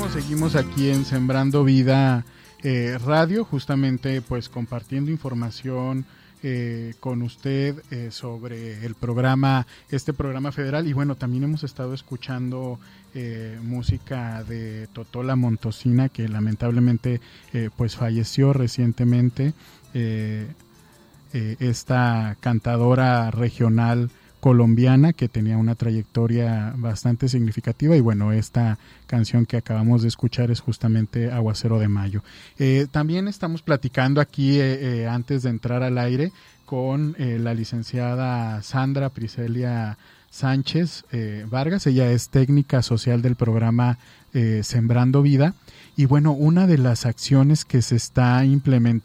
Seguimos aquí en Sembrando Vida Radio, justamente pues compartiendo información con usted sobre el programa, este programa federal. Y bueno, también hemos estado escuchando música de Totola Montosina, que lamentablemente pues falleció recientemente, esta cantadora regional colombiana que tenía una trayectoria bastante significativa. Y bueno, esta canción que acabamos de escuchar es justamente Aguacero de Mayo. También estamos platicando aquí antes de entrar al aire con la licenciada Sandra Priselia Sánchez Vargas. Ella es técnica social del programa Sembrando Vida. Y bueno, una de las acciones que se está implementando